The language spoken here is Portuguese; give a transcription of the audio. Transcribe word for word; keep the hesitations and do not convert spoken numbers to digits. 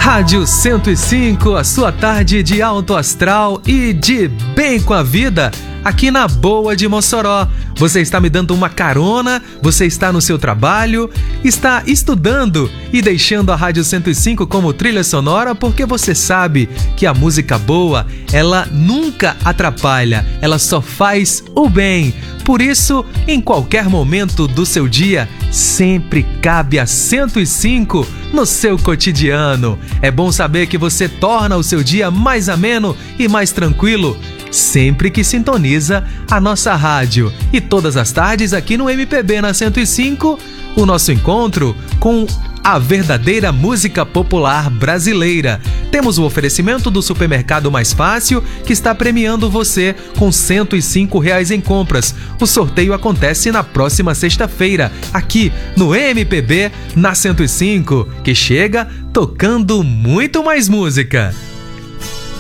Rádio cento e cinco, a sua tarde de alto astral e de bem com a vida, aqui na Boa de Mossoró. Você está me dando uma carona, você está no seu trabalho, está estudando e deixando a Rádio cento e cinco como trilha sonora porque você sabe que a música boa, ela nunca atrapalha, ela só faz o bem. Por isso, em qualquer momento do seu dia, sempre cabe a cento e cinco no seu cotidiano. É bom saber que você torna o seu dia mais ameno e mais tranquilo sempre que sintoniza a nossa rádio. E todas as tardes aqui no M P B na cento e cinco, o nosso encontro com a verdadeira música popular brasileira. Temos o oferecimento do Supermercado Mais Fácil, que está premiando você com cento e cinco reais em compras. O sorteio acontece na próxima sexta-feira, aqui no M P B na cento e cinco, que chega tocando muito mais música.